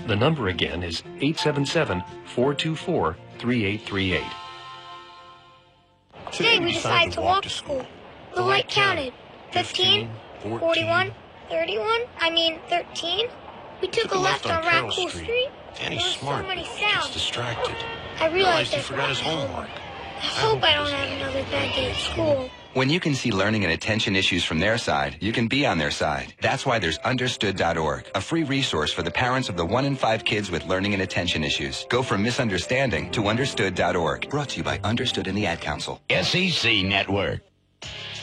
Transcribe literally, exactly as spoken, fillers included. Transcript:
The number again is eight seven seven, four two four, three eight three eight. Today we decided to walk to school. The light counted. fifteen, forty-one, thirty-one, I mean thirteen. We took a left on Raccoon Street. Danny's There were smart. so many Gets sounds. distracted. I realized he I forgot his forgot my homework. I hope I don't have another bad day at school. When you can see learning and attention issues from their side, you can be on their side. That's why there's Understood dot org, a free resource for the parents of the one in five kids with learning and attention issues. Go from misunderstanding to Understood dot org. Brought to you by Understood and the Ad Council. S E C Network.